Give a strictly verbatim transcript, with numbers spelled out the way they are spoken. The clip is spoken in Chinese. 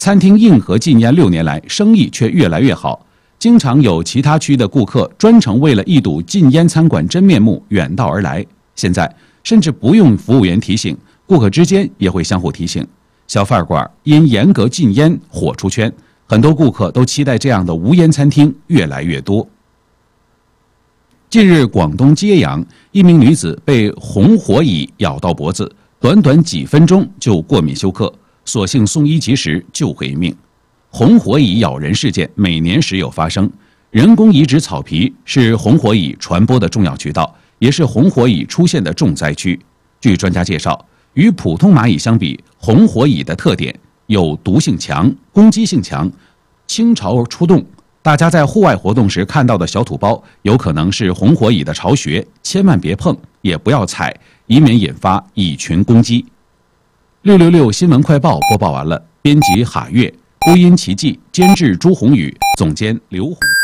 餐厅硬核禁烟六年来，生意却越来越好。经常有其他区的顾客专程为了一睹禁烟餐馆真面目远道而来。现在甚至不用服务员提醒，顾客之间也会相互提醒。小饭馆因严格禁烟火出圈，很多顾客都期待这样的无烟餐厅越来越多。近日，广东揭阳一名女子被红火蚁咬到脖子，短短几分钟就过敏休克，所幸送医及时，救回一命。红火蚁咬人事件每年时有发生，人工移植草皮是红火蚁传播的重要渠道，也是红火蚁出现的重灾区。据专家介绍，与普通蚂蚁相比，红火蚁的特点有毒性强、攻击性强、倾巢出动。大家在户外活动时看到的小土包，有可能是红火蚁的巢穴，千万别碰，也不要踩，以免引发蚁群攻击。六六六新闻快报播报完了，编辑哈月，播音奇迹，监制朱宏宇，总监刘红。